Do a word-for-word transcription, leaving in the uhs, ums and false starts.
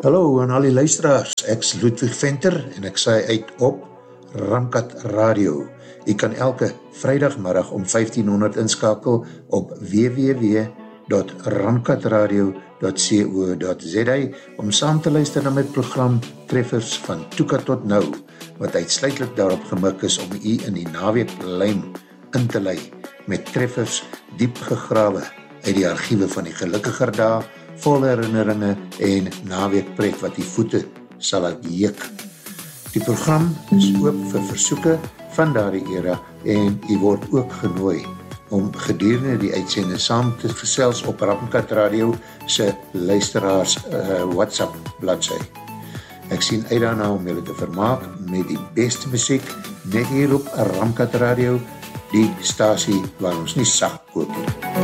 Hallo aan al die luisteraars, ek is Ludwig Venter en ek saai uit op Ramkat Radio. Jy kan elke vrijdagmiddag om vijftien honderd inskakel op w w w dot ramkatradio dot co dot z a om saam te luister na my program Treffers van Toeka tot Nou, wat uitsluitlik daarop gemik is om jy in die naweek lyn in te lei met treffers diep gegrawe uit die archiewe van die gelukkiger dae, vol herinneringe en naweekpret wat die voete sal laat juk. Die program is oop vir versoeke van daardie era en jy word ook genooi om gedurende die uitsende saam te gesels op Ramkat Radio se luisteraars uh, WhatsApp bladsy. Ek sien uit daarna om julle te vermaak met die beste muziek net hier op Ramkat Radio, die stasie waar ons nie sag koop nie.